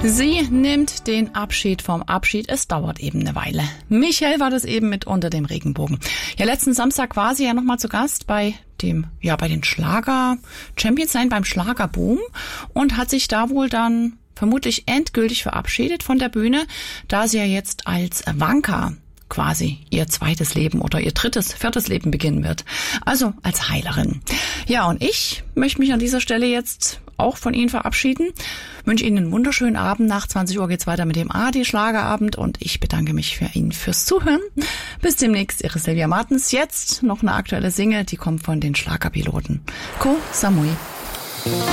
Sie nimmt den Abschied vom Abschied. Es dauert eben eine Weile. Michelle war das eben mit Unter dem Regenbogen. Ja, letzten Samstag war sie ja nochmal zu Gast bei den Schlager-Champions, beim Schlagerboom und hat sich da wohl dann vermutlich endgültig verabschiedet von der Bühne, da sie ja jetzt als Wanka quasi ihr zweites Leben oder ihr viertes Leben beginnen wird. Also als Heilerin. Ja, und ich möchte mich an dieser Stelle jetzt auch von Ihnen verabschieden. Wünsche Ihnen einen wunderschönen Abend. Nach 20 Uhr geht's weiter mit dem ARD-Schlagerabend und ich bedanke mich für Ihnen fürs Zuhören. Bis demnächst, Ihre Silvia Martens. Jetzt noch eine aktuelle Single, die kommt von den Schlagerpiloten. Koh Samui.